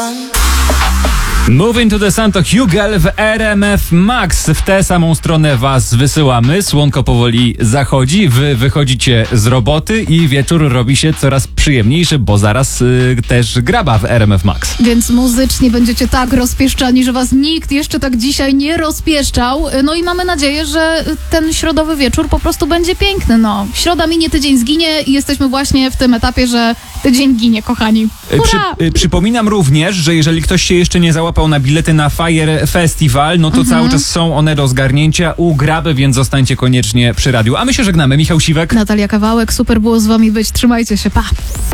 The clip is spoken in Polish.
Moving to the Sun to Hugel w RMF Max. W tę samą stronę was wysyłamy. Słonko powoli zachodzi, wy wychodzicie z roboty i wieczór robi się coraz przyjemniejszy, bo zaraz też graba w RMF Max. Więc muzycznie będziecie tak rozpieszczani, że was nikt jeszcze tak dzisiaj nie rozpieszczał. No i mamy nadzieję, że ten środowy wieczór po prostu będzie piękny. No, środa minie, tydzień zginie i jesteśmy właśnie w tym etapie, że tydzień ginie, kochani. Hurra! Przypominam również, że jeżeli ktoś się jeszcze nie załapał na bilety na Fire Festival, no to cały czas są one do zgarnięcia u Graby, więc zostańcie koniecznie przy radiu. A my się żegnamy. Michał Siwek. Natalia Kawałek, super było z wami być. Trzymajcie się, pa!